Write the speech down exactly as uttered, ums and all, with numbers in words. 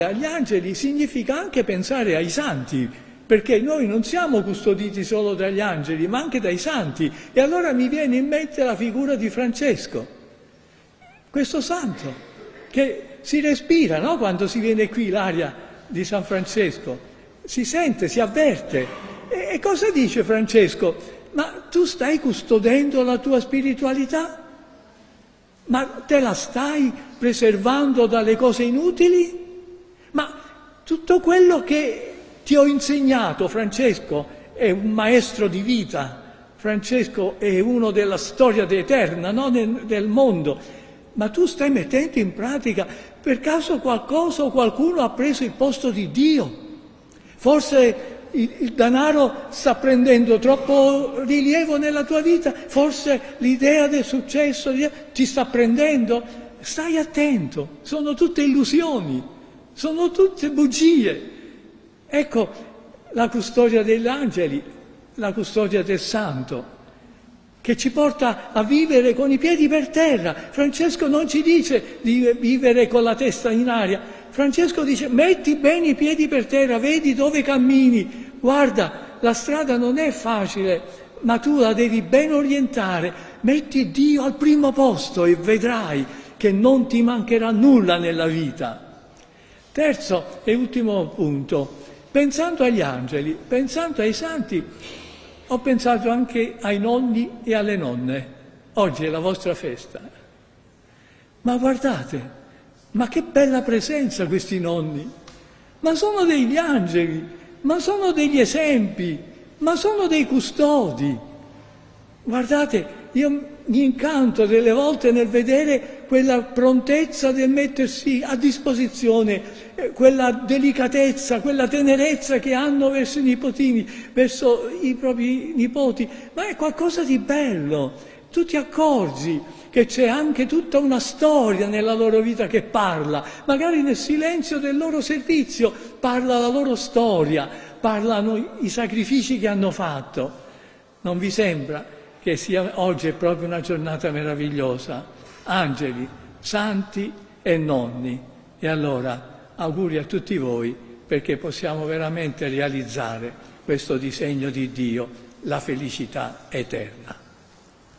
Agli angeli significa anche pensare ai santi, perché noi non siamo custoditi solo dagli angeli, ma anche dai santi. E allora mi viene in mente la figura di Francesco, questo santo, che si respira, no? Quando si viene qui l'aria di San Francesco, si sente, si avverte. E, e cosa dice Francesco? Ma tu stai custodendo la tua spiritualità? Ma te la stai preservando dalle cose inutili? Ma tutto quello che ti ho insegnato, Francesco, è un maestro di vita, Francesco è uno della storia eterna, no? del, del mondo, ma tu stai mettendo in pratica, per caso qualcosa o qualcuno ha preso il posto di Dio? Forse il, il denaro sta prendendo troppo rilievo nella tua vita? Forse l'idea del successo ti sta prendendo? Stai attento, sono tutte illusioni. Sono tutte bugie. Ecco la custodia degli angeli, la custodia del santo, che ci porta a vivere con i piedi per terra. Francesco non ci dice di vivere con la testa in aria. Francesco dice: metti bene i piedi per terra, vedi dove cammini. Guarda, la strada non è facile, ma tu la devi ben orientare. Metti Dio al primo posto e vedrai che non ti mancherà nulla nella vita. Terzo e ultimo punto, pensando agli angeli, pensando ai santi, ho pensato anche ai nonni e alle nonne. Oggi è la vostra festa. Ma guardate, ma che bella presenza questi nonni! Ma sono degli angeli, ma sono degli esempi, ma sono dei custodi. Guardate, io mi incanto delle volte nel vedere quella prontezza del mettersi a disposizione, eh, quella delicatezza, quella tenerezza che hanno verso i nipotini, verso i propri nipoti, ma è qualcosa di bello. Tu ti accorgi che c'è anche tutta una storia nella loro vita che parla, magari nel silenzio del loro servizio parla la loro storia, parlano i sacrifici che hanno fatto. Non vi sembra che sia oggi è proprio una giornata meravigliosa? Angeli, santi e nonni. E allora auguri a tutti voi, perché possiamo veramente realizzare questo disegno di Dio, la felicità eterna.